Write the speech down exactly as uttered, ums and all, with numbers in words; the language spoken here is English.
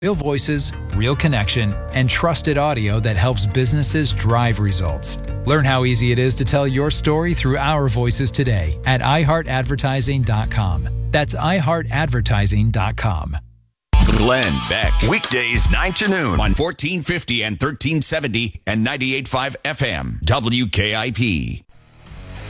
Real voices, real connection, and trusted audio that helps businesses drive results. Learn how easy it is to tell your story through our voices today at i heart advertising dot com. That's i heart advertising dot com. Glenn Beck. Weekdays nine to noon on fourteen fifty and thirteen seventy and ninety-eight point five F M. W K I P.